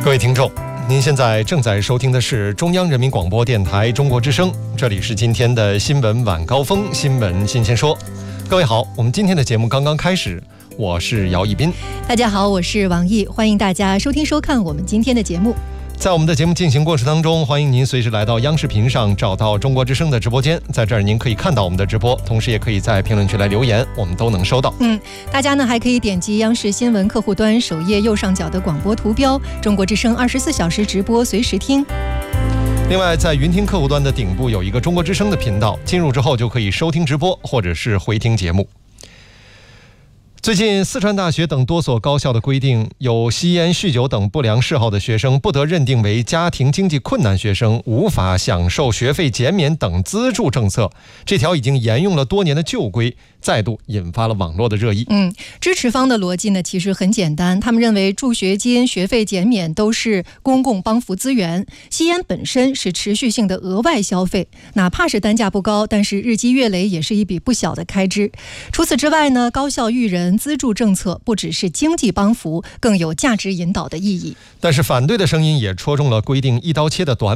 各位听众，您现在正在收听的是中央人民广播电台中国之声，这里是今天的新闻晚高峰，新闻新鲜说。各位好，我们今天的节目刚刚开始，我是姚一斌。 大家好，我是王毅，欢迎大家收听收看我们今天的节目。 在我们的节目进行过程当中，欢迎您随时来到央视频上找到中国之声的直播间，在这儿您可以看到我们的直播，同时也可以在评论区来留言，我们都能收到。 大家呢还可以点击央视新闻客户端首页右上角的广播图标，中国之声24小时直播随时听。 另外，在云听客户端的顶部有一个中国之声的频道，进入之后就可以收听直播或者是回听节目。最近，四川大学等多所高校的规定，有吸烟、酗酒等不良嗜好的学生不得认定为家庭经济困难学生，无法享受学费减免等资助政策。这条已经沿用了多年的旧规，再度引发了网络的热议。 支持方的逻辑呢，其实很简单，他们认为助学金、学费减免都是公共帮扶资源，吸烟本身是持续性的额外消费，哪怕是单价不高，但是日积月累也是一笔不小的开支。除此之外呢，高校育人资助政策不只是经济帮扶，更有价值引导的意义。 但是反对的声音也戳中了规定一刀切的短